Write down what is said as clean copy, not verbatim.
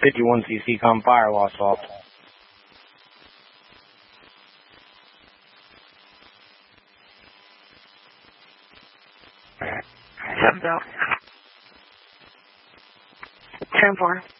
51 CC com firewall assault. Seven Bell. 10-4.